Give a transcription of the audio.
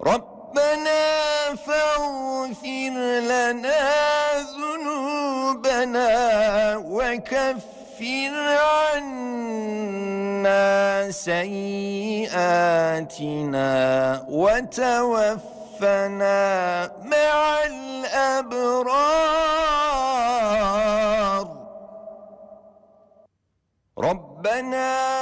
ربنا فاغفر لنا ذنوبنا وكفر عنا سيئاتنا وتوفنا مع الأبرار ربنا